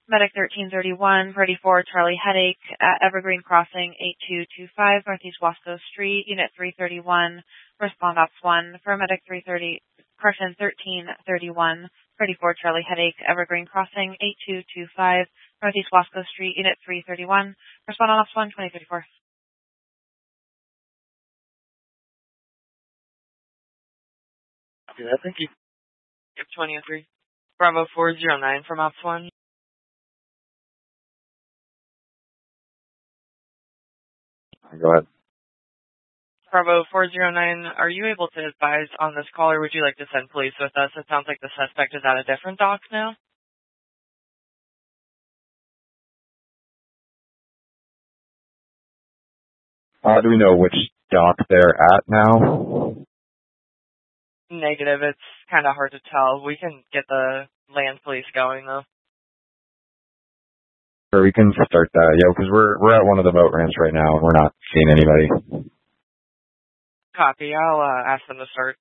Medic 1331, Party 4, Charlie Headache, at Evergreen Crossing, 8225, Northeast Wasco Street, Unit 331, respond Ops 1, for Medic 1331, Party 4, Charlie Headache, Evergreen Crossing, 8225, Northeast Wasco Street, Unit 331, respond on Ops 1, 2034. Okay, thank you. Yep, 2003. Bravo 409 from Ops 1. Go ahead. Bravo 409, are you able to advise on this call, or would you like to send police with us? It sounds like the suspect is at a different dock now. Do we know which dock they're at now? Negative, it's kind of hard to tell. We can get the land police going, though. Or we can start that, yeah, because we're at one of the boat ramps right now, and we're not seeing anybody. Copy, I'll ask them to start.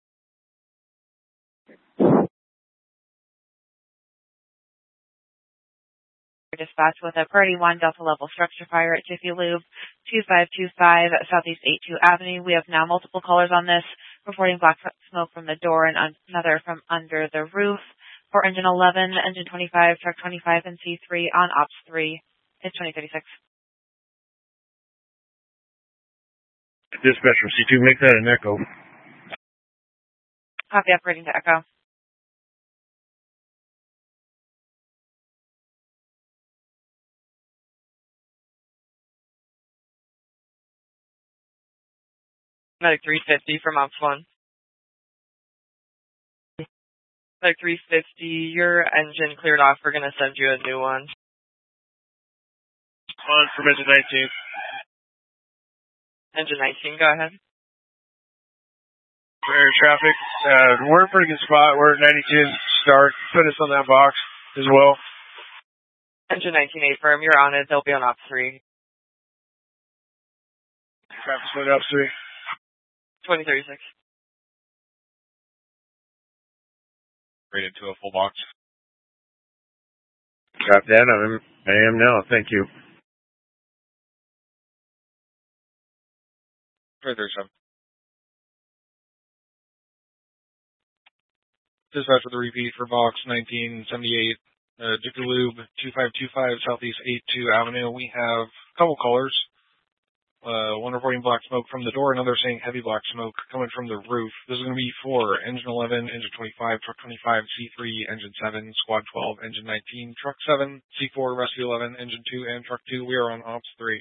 Dispatch with a Priority 1 Delta level structure fire at Jiffy Lube, 2525 Southeast 82 Avenue. We have now multiple callers on this, reporting black smoke from the door and another from under the roof. For Engine 11, Engine 25, Truck 25, and C3 on Ops 3. It's 2036. Dispatch from C2, make that an echo. Copy, operating to echo. Medic 350 from Ops 1. Medic 350, your engine cleared off. We're going to send you a new one. On from Engine 19. Engine 19, go ahead. Air traffic. We're in a pretty good spot. We're at 92 start. Put us on that box as well. Engine 19A firm, you're on it. They'll be on Ops 3. Traffic split Ops 3. 2036. Rated to a full box. Got that. I am now. Thank you. 2037. Dispatch with a repeat for box 1978, Jiffy Lube, 2525 Southeast 82 Avenue. We have a couple callers. One reporting black smoke from the door, another saying heavy black smoke coming from the roof. This is going to be for Engine 11, Engine 25, Truck 25, C3, Engine 7, Squad 12, Engine 19, Truck 7, C4, Rescue 11, Engine 2, and Truck 2. We are on Ops 3.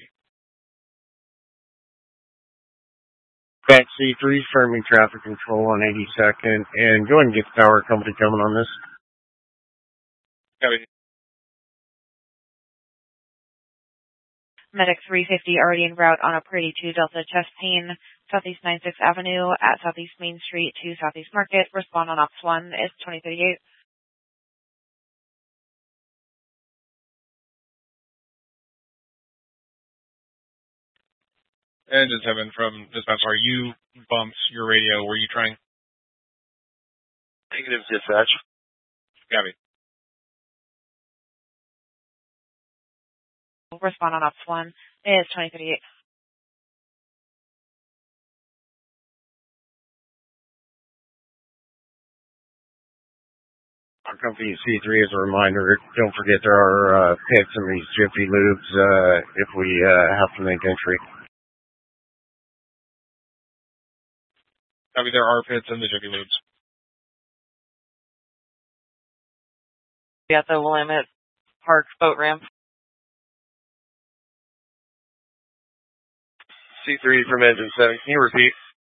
Cat C3, firming traffic control on 82nd, and go ahead and get the power company coming on this. Copy. Medic 350 already en route on a Priority 2 Delta chest pain, Southeast 96 Avenue at Southeast Main Street to Southeast Market. Respond on Ops 1 is 2038. Engine 7 from dispatch. Are you bumped your radio? Were you trying? Negative dispatch. Copy. Respond on Ops 1 is 2038. Our company C3, as a reminder, don't forget there are pits in these Jiffy Lubes if we have to make entry. Copy. There are pits in the Jiffy Lubes. At the Willamette Park boat ramp. C3 from Engine 7. Can you repeat?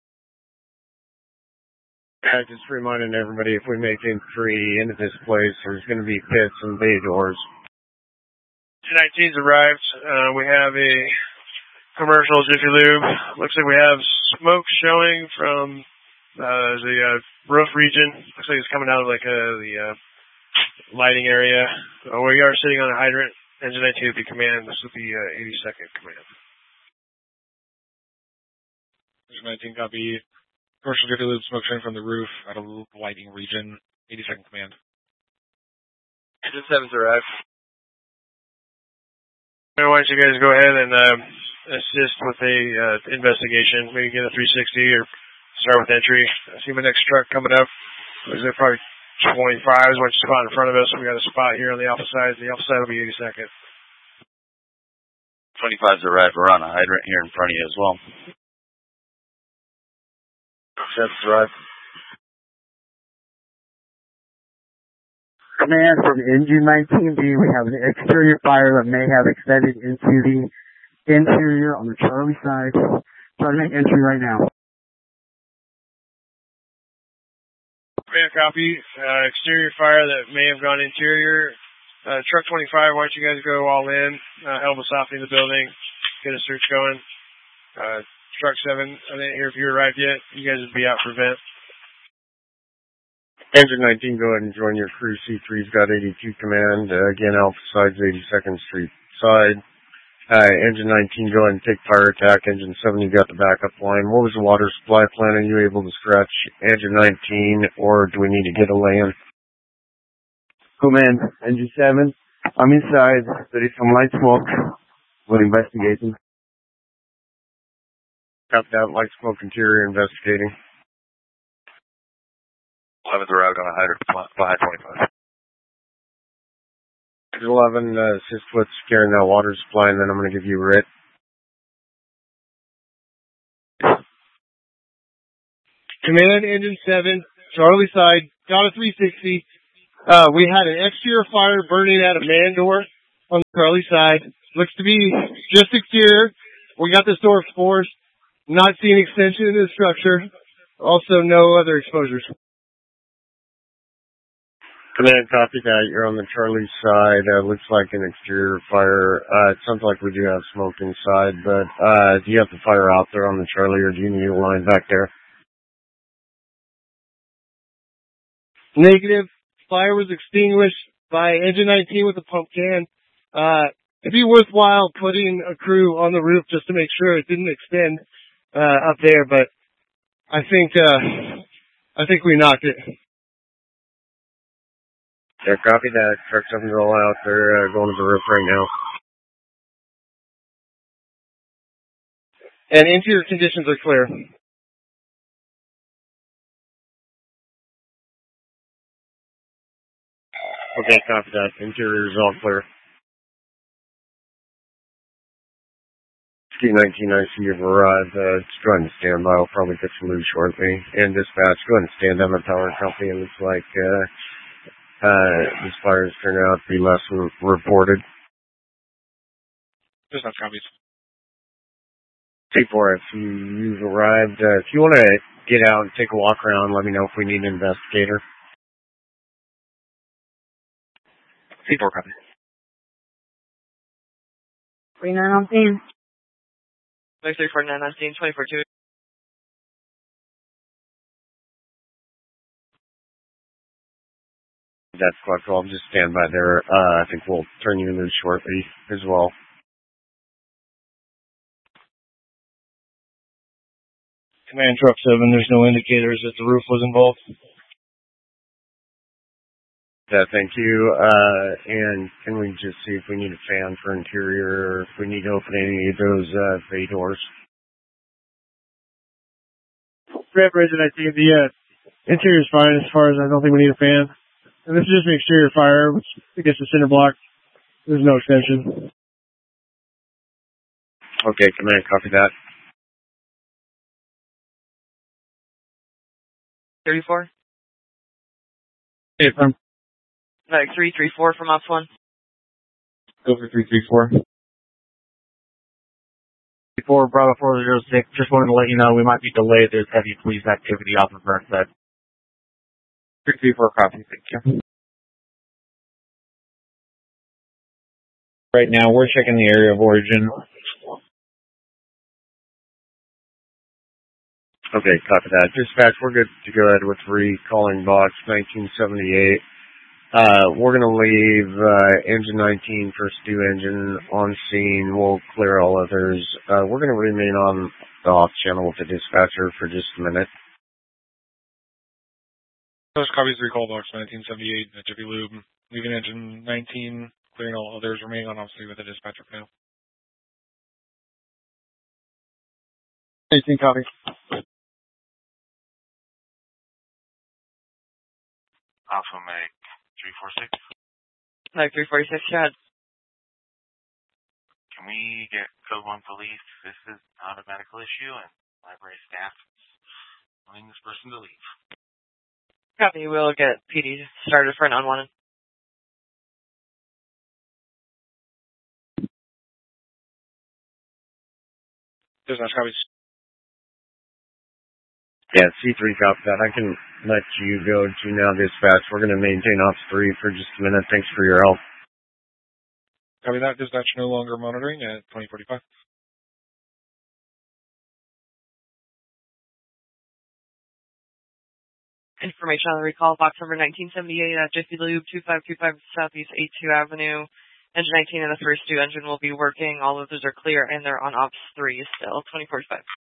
Just reminding everybody, if we make entry into this place, there's going to be pits and bay doors. 19's arrived. We have a commercial Jiffy Lube. Looks like we have smoke showing from the roof region. Looks like it's coming out of like the lighting area. We are sitting on a hydrant. Engine 19 would be command. This would be 82nd command. 19 copy. Commercial Jiffy Lube smoke showing from the roof out of lighting region. 82nd command. Engine 7's arrived. Why don't you guys go ahead and assist with a investigation? Maybe get a 360 or start with entry. I see my next truck coming up. Is it probably 25 is what you spot in front of us. We got a spot here on the alpha side. The alpha side will be 82nd. 25's arrived. We're on a hydrant here in front of you as well. That's right. Command from engine 19B, we have an exterior fire that may have extended into the interior on the Charlie side. Try to make entry right now. Command copy. Exterior fire that may have gone interior. Truck 25, why don't you guys go all in, help us soften the building, get a search going. Truck 7, I didn't hear if you arrived yet. You guys would be out for vent. Engine 19, go ahead and join your crew. C3's got 82 command. Again, Alpha side's 82nd Street side. Engine 19, go ahead and take fire attack. Engine 7, you got the backup line. What was the water supply plan? Are you able to scratch Engine 19, or do we need to get a lay-in? Command, Engine 7, I'm inside. There is some light smoke. We're investigating. Got that light smoke interior investigating. 11's arrived on a hydrant behind 25. 11, assist with securing that water supply, and then I'm going to give you a RIT. Command, Engine 7, Charlie side, got a 360. We had an exterior fire burning at a man door on the Charlie side. Looks to be just exterior. We got this door forced. Not seeing extension in the structure. Also, no other exposures. Command, copy that. You're on the Charlie side. Looks like an exterior fire. It sounds like we do have smoke inside, but do you have the fire out there on the Charlie, or do you need a line back there? Negative. Fire was extinguished by Engine 19 with a pump can. It'd be worthwhile putting a crew on the roof just to make sure it didn't extend up there, but I think we knocked it. Yeah, copy that. Truck 7's all out. They're going to the roof right now. And interior conditions are clear. Okay, copy that. Interior is all clear. Ski 19, I see you've arrived. Just go ahead and stand by. I'll probably get some loose shortly. And dispatch, go ahead and stand on the power company. It looks like this fire has turned out to be less than reported. Dispatch copies. C4, if you've arrived, if you want to get out and take a walk around, let me know if we need an investigator. C4 copy. 49 on scene. 349 on scene, 24-2. That's Squad 12. Just stand by there. I think we'll turn you loose shortly as well. Command Truck 7, there's no indicators that the roof was involved. Thank you. And can we just see if we need a fan for interior, or if we need to open any of those bay doors? Red Bridge, and I see the interior is fine as far as I don't think we need a fan. And this is just an exterior fire, which I guess the center block. There's no extension. Okay, command, copy that. 34? Hey, from Like 334 from Ops 1. go for 334. 4 Bravo 406, just wanted to let you know we might be delayed. There's heavy police activity off of Burnside. 334 copy, thank you. Right now, we're checking the area of origin. Okay, copy that. Dispatch, we're good to go ahead with recalling box 1978. We're going to leave engine 19, first due engine on scene. We'll clear all others. We're going to remain on the off channel with the dispatcher for just a minute. Those copies recall box 1978 at Jiffy Lube. Leaving engine 19, clearing all others, remaining on obviously with the dispatcher fail. 18 copy. Alpha Meg 346. Meg 346, go ahead. Can we get Code 1 police? This is not a medical issue, and library staff is wanting this person to leave. Copy, we'll get PD started for an unwanted. Dispatch copies. Yeah, C3 copy that. I can let you go to now dispatch. We're going to maintain Ops 3 for just a minute. Thanks for your help. Copy that. Dispatch no longer monitoring at 2045. Information on the recall, box number 1978 at Jiffy Lube, 2525 Southeast 82 Avenue. Engine 19 and the first 2 engine will be working. All others are clear, and they're on Ops 3 still, 2045.